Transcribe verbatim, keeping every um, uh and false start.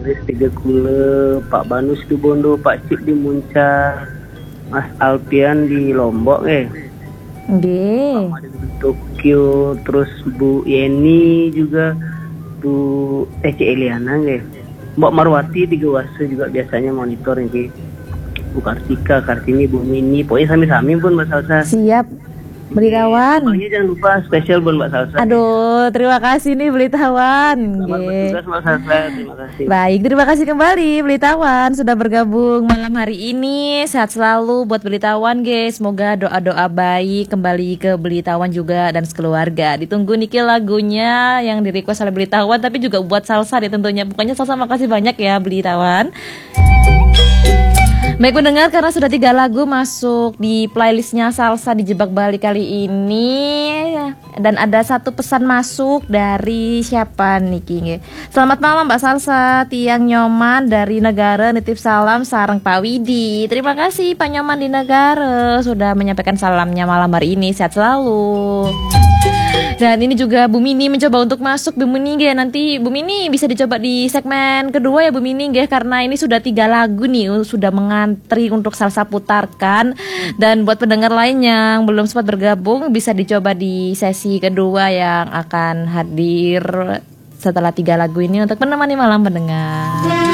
Tiga Kule, Pak Banus di Bondo, Pak Cip di Muncak, Mas Alpian di Lombok eh. Nggih. Di Tokyo, terus Bu Yeni juga, Bu Ece Eliana nggih. Mbak Marwati di Gawase juga biasanya monitor nggih. Bu Kartika, Kartini, Bu Mini, pokoknya sami-sami pun Mbak Salsa. Siap. Belitawan. Pokoknya jangan lupa spesial buat Mbak Salsa. Aduh, terima kasih nih Belitawan. Selamat bertugas Mbak Salsa, terima kasih. Baik, terima kasih kembali Belitawan sudah bergabung malam hari ini. Sehat selalu buat Belitawan, guys. Semoga doa-doa baik kembali ke Belitawan juga dan sekeluarga. Ditunggu Niki lagunya yang di-request oleh Belitawan, tapi juga buat Salsa deh tentunya. Pokoknya Salsa makasih banyak ya Belitawan. Baik mendengar, karena sudah tiga lagu masuk di playlistnya Salsa Dijebak Bali kali ini. Dan ada satu pesan masuk dari siapa Niki? Selamat malam Mbak Salsa, Tiang Nyoman dari Negara nitip salam sareng Pak Widi. Terima kasih Pak Nyoman di Negara sudah menyampaikan salamnya malam hari ini. Sehat selalu. Dan ini juga Bu Mini mencoba untuk masuk. Bu Mini ge, nanti Bu Mini bisa dicoba di segmen kedua ya Bu Mini ge, karena ini sudah tiga lagu nih, sudah mengantri untuk Salsa putarkan. Dan buat pendengar lain yang belum sempat bergabung, bisa dicoba di sesi kedua yang akan hadir setelah tiga lagu ini untuk menemani malam pendengar.